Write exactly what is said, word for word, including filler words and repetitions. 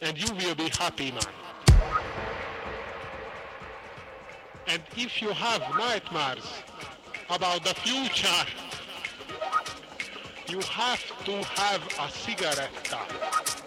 and you will be happy, man. And if you have nightmares about the future, you have to have a cigarette.